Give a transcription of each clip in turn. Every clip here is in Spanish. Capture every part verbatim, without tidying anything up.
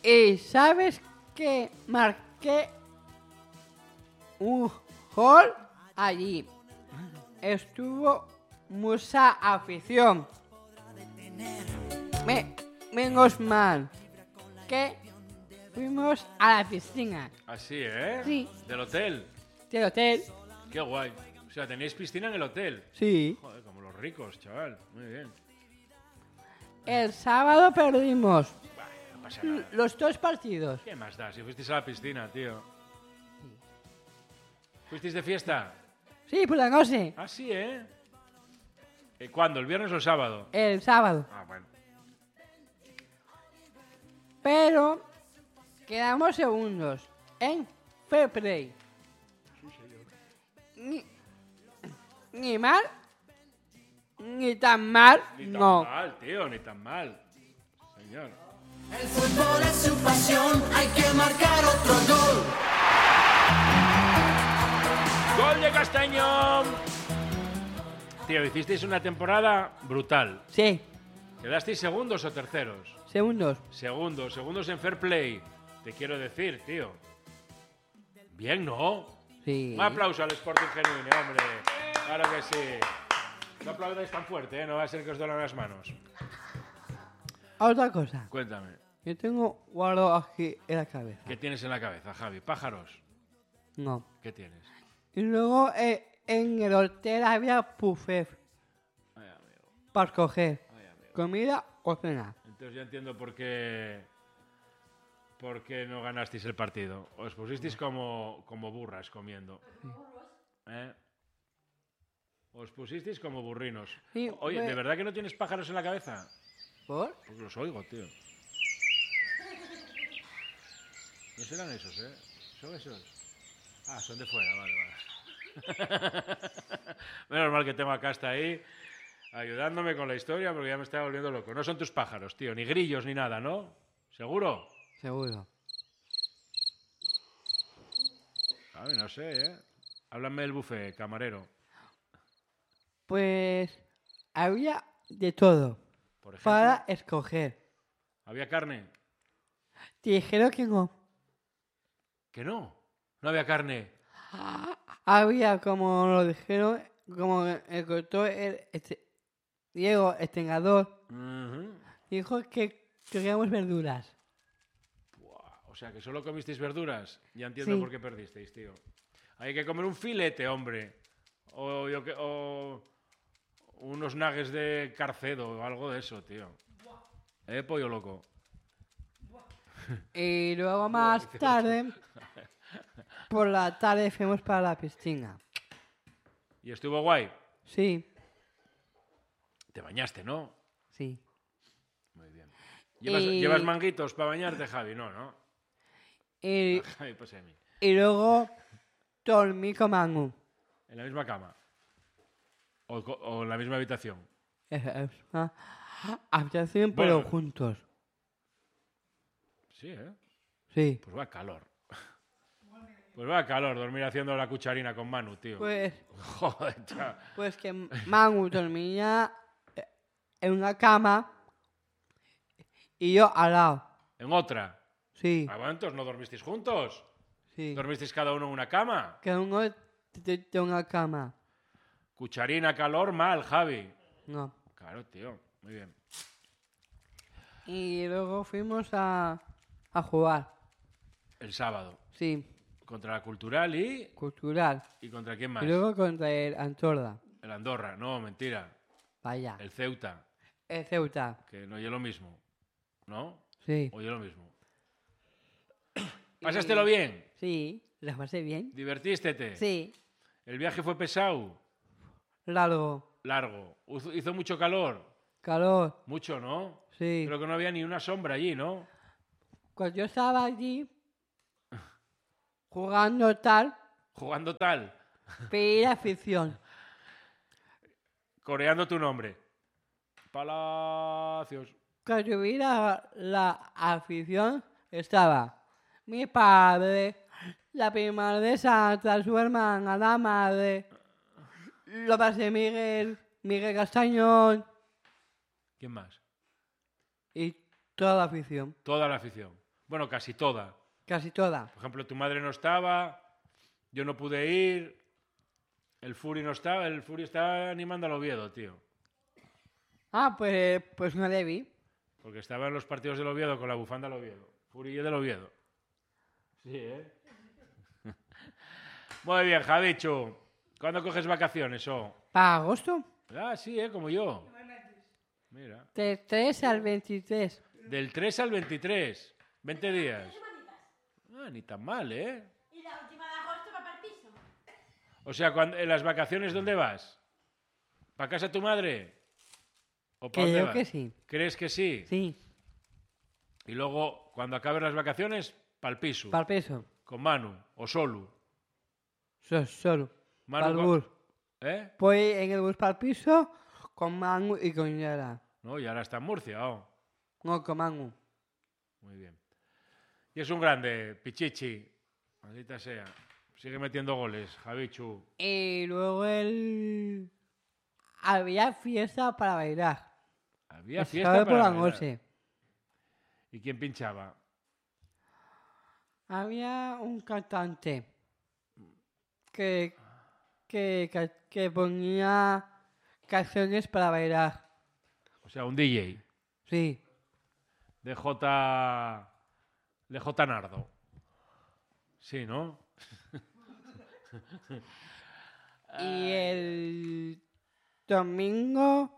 Y sabes que marqué un gol allí. Estuvo mucha afición. Me, menos mal que fuimos a la piscina. Así, ¿eh? Sí. ¿Del hotel? Del hotel. Qué guay. O sea, tenéis piscina en el hotel. Sí. Joder, como los ricos, chaval. Muy bien. El sábado perdimos Bah, no pasa nada. los dos partidos. ¿Qué más da? Si fuisteis a la piscina, tío. ¿Fuisteis de fiesta? Sí, por la noche. Ah, sí, ¿eh? ¿Eh, ¿Cuándo? ¿El viernes o el sábado? El sábado. Ah, bueno. Pero quedamos segundos en Fair Play. Ni, ni mal, ni tan mal, Ni tan no. mal, tío, ni tan mal. Señor. El fútbol es su pasión, hay que marcar otro gol. ¡Gol de Castaño! Tío, hicisteis una temporada brutal. Sí, ¿Quedasteis segundos o terceros? segundos. Segundos, segundos en Fair Play. Te quiero decir, tío. Bien, ¿no? Sí. Un aplauso al Sporting Genuine, hombre. Claro que sí. No aplaudáis tan fuerte, ¿eh? No va a ser que os duelan las manos. Otra cosa. Cuéntame, Yo tengo guardado aquí en la cabeza. ¿qué tienes en la cabeza, Javi? ¿Pájaros? No. ¿Qué tienes? Y luego eh, en el hotel había buffet Ay, amigo. para escoger Ay, amigo. comida o cena. Entonces ya entiendo por qué... por qué no ganasteis el partido. Os pusisteis como, como burras comiendo. ¿Eh? Os pusisteis como burrinos. Sí, Oye, pues- ¿de verdad que no tienes pájaros en la cabeza? ¿Por? Pues los oigo, tío. No serán esos, ¿eh? ¿Son esos? Ah, son de fuera, vale, vale. Menos mal que tengo a Casta ahí ayudándome con la historia porque ya me estaba volviendo loco. No son tus pájaros, tío, ni grillos ni nada, ¿no? ¿Seguro? Seguro. A ver, no sé, ¿eh? Háblame del buffet, camarero. Pues había de todo Por ejemplo, para escoger. ¿había carne? Te dijeron que no. Que no. No había carne. Había, como lo dijeron, como el doctor el, este, Diego Estengador, Ujú. dijo que queríamos verduras. Buah, o sea, que solo comisteis verduras. Ya entiendo Sí. por qué perdisteis, tío. Hay que comer un filete, hombre. O, yo que, o unos nuggets de Carcedo o algo de eso, tío. ¿Eh, pollo loco? Y luego más tarde, por la tarde fuimos para la piscina. ¿Y estuvo guay? Sí, Te bañaste, ¿no? sí. Muy bien. ¿Llevas, Y- ¿llevas manguitos para bañarte, Javi? No, ¿no? Y, Javi, pues a mí. y luego dormí con Manu. ¿En la misma cama? ¿O, co- o en la misma habitación? Es- es una habitación, pero Bueno. juntos. Sí, ¿eh? Sí. Pues va calor. Pues va calor dormir haciendo la cucharina con Manu, tío. Pues, Joder, chaval. pues que Manu dormía en una cama y yo al lado. ¿En otra? Sí, Ah, bueno, entonces no dormisteis juntos. sí. ¿Dormisteis cada uno en una cama? Que uno de, de una cama. Cucharina, calor, mal, Javi. No. Claro, tío. Muy bien. Y luego fuimos a, a jugar. El sábado. Sí, Contra la Cultural y... cultural. ¿Y contra quién más? Y luego contra el Antorda. El Andorra. No, mentira. Vaya. El Ceuta. El Ceuta. Que no oye lo mismo. ¿No? Sí. Oye lo mismo. ¿Pasástelo bien? Sí, ¿las pasé bien? ¿Divertístete? Sí, ¿El viaje fue pesado? largo, Largo. ¿Hizo- ¿Hizo mucho calor? calor, Mucho, ¿no? sí. Creo que no había ni una sombra allí, ¿no? Cuando yo estaba allí jugando tal, Jugando tal. pedí la afición. Coreando tu nombre. Palacios. Cuando vi la, la afición estaba mi padre, la prima de Santa, su hermana, la madre, lo pasé Miguel, Miguel Castañón ¿Quién más? y toda la afición. Toda la afición. Bueno, casi toda. Casi toda. Por ejemplo, tu madre no estaba, yo no pude ir, el Furi no estaba, el Furi estaba animando al Oviedo, tío. Ah, pues, pues no le vi. Porque estaba en los partidos del Oviedo con la bufanda del Oviedo. Furi del Oviedo. Sí, ¿eh? Muy bien, Javichu. ¿Cuándo coges vacaciones, oh? ¿Para agosto? Ah, sí, ¿eh? Como yo. Mira. Del tres al veintitrés. Del tres al veintitrés. veinte días. Ah, ni tan mal, ¿eh? Y la última de agosto va para el piso. O sea, cuando, ¿en las vacaciones dónde vas? ¿Para casa de tu madre? ¿O para dónde Creo vas? que sí. ¿Crees que sí? Sí, Y luego, cuando acabes las vacaciones, pa'l piso. para el peso. Con Manu o Solu. So- solo. Manu Para el con- bus. ¿Eh? Voy en el bus para el piso con Manu y con Yara. No, y ahora está en Murcia, oh. No, con Manu. Muy bien. Y es un grande, Pichichi. Maldita sea. Sigue metiendo goles, Javichu. Y luego el... Había fiesta para bailar. Había El fiesta sábado para por la bailar. noche. ¿Y quién pinchaba? Había un cantante que, que, que, que ponía canciones para bailar. O sea, un D J. Sí. De J... De J Nardo. Sí, ¿no? Y el domingo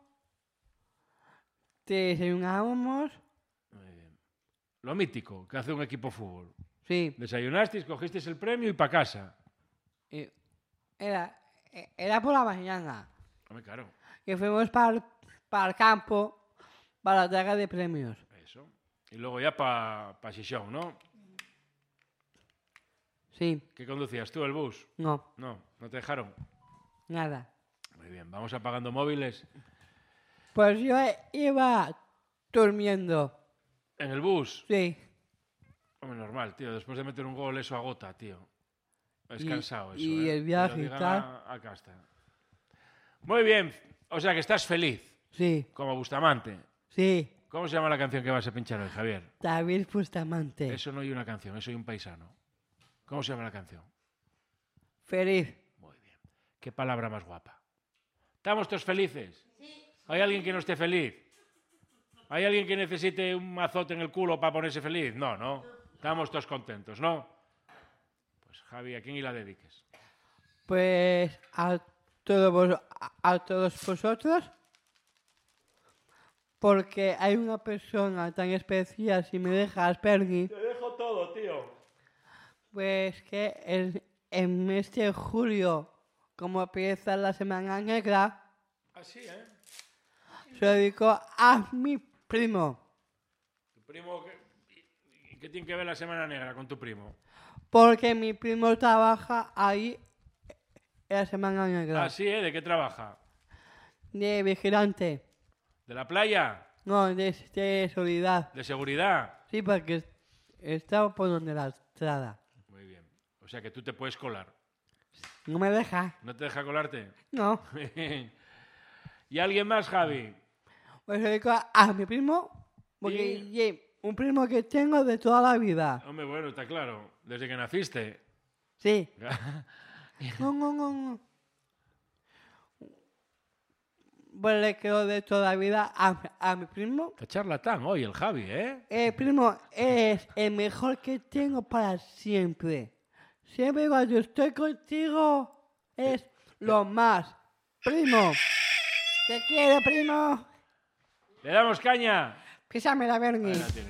desayunábamos. Muy bien. Lo mítico que hace un equipo de fútbol. Sí. Desayunasteis, cogisteis el premio y para casa. Y era, era por la mañana. Hombre, claro. Y fuimos para el campo para la entrega de premios. Eso. Y luego ya para pa Xixón, ¿no? Sí. ¿Qué conducías tú, el bus? No, No, no te dejaron. nada. Muy bien, vamos apagando móviles. Pues yo iba durmiendo. En el bus. Sí. Hombre, normal, tío. Después de meter un gol, eso agota, tío. Es Y- cansado eso, y ¿eh? el viaje Que lo y digan tal. a- Acá está. Muy bien. O sea que estás feliz, Sí. como Bustamante. Sí. ¿Cómo se llama la canción que vas a pinchar hoy, Javier? David Bustamante. Eso no hay una canción, eso hay un paisano. ¿Cómo se llama la canción? Feliz. Muy bien. Qué palabra más guapa. ¿Estamos todos felices? ¿Hay alguien que no esté feliz? ¿Hay alguien que necesite un azote en el culo para ponerse feliz? No, no. Estamos todos contentos, ¿no? Pues Javi, ¿a quién y la dediques? Pues a todos, vos- a, a todos vosotros. Porque hay una persona tan especial, si me dejas, Pergi, Te dejo todo, tío. pues que el, en mes de julio, como empieza la Semana Negra, Así, ¿eh? se lo dedico a mi primo. Tu primo, ¿qué, y qué tiene que ver la Semana Negra con tu primo? Porque mi primo trabaja ahí en la Semana Negra. Así, ¿eh? ¿De qué trabaja? De vigilante. ¿De la playa? No, de, de seguridad. ¿De seguridad? Sí, porque está por donde la estrada. Muy bien. O sea que tú te puedes colar. No me deja. ¿No te deja colarte? No. ¿Y alguien más, Javi? Pues le digo a, a mi primo, porque Y- ye, un primo que tengo de toda la vida. Hombre, bueno, está claro. Desde que naciste. Sí. No, no, no, no. Pues le quedo de toda la vida a, a mi primo. Qué charlatán hoy el Javi, ¿eh? El primo es el mejor que tengo para siempre. Siempre cuando estoy contigo es lo más. Primo. Te quiero, primo. ¡Le damos caña! Písame la verga. Ahí la tienes.